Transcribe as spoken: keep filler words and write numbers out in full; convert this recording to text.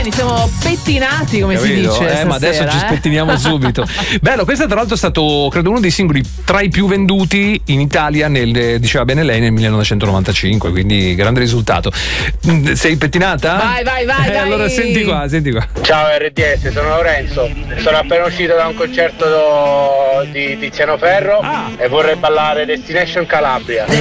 Giovanni, siamo pettinati, come Capito? si dice. Eh, stasera, ma adesso ci eh? spettiniamo subito. Bello, questo tra l'altro è stato, credo, uno dei singoli tra i più venduti in Italia nel, diceva bene lei, nel millenovecentonovantacinque, quindi grande risultato. Sei pettinata? Vai, vai, vai, eh, vai. Allora senti qua, senti qua. Ciao R D S, sono Lorenzo. Sono appena uscito da un concerto di Tiziano Ferro Ah. e vorrei ballare Destination Calabria.